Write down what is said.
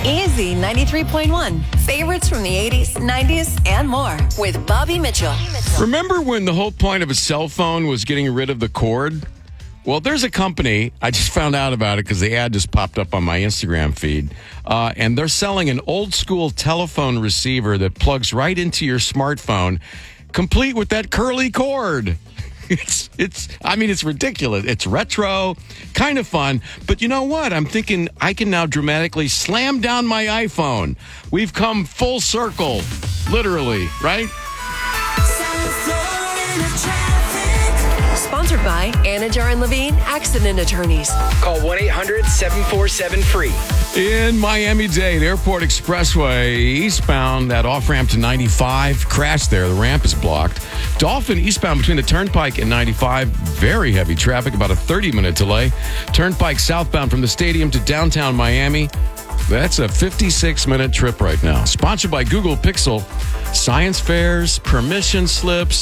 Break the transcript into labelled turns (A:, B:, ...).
A: Easy 93.1. Favorites from the 80s, 90s, and more with Bobby Mitchell.
B: Remember when the whole point of a cell phone was getting rid of the cord? Well, there's a company, I just found out about it because the ad just popped up on my Instagram feed, and they're selling an old school telephone receiver that plugs right into your smartphone, complete with that curly cord. It's ridiculous. It's retro, kind of fun. But you know what? I'm thinking I can now dramatically slam down my iPhone. We've come full circle, literally, right?
A: Sponsored by Anajar and Levine Accident Attorneys.
C: Call 1-800-747-FREE.
B: In Miami-Dade Airport Expressway, eastbound, that off-ramp to 95, crashed there. The ramp is blocked. Dolphin eastbound between the Turnpike and 95, very heavy traffic, about a 30-minute delay. Turnpike southbound from the stadium to downtown Miami, that's a 56-minute trip right now. Sponsored by Google Pixel, science fairs, permission slips,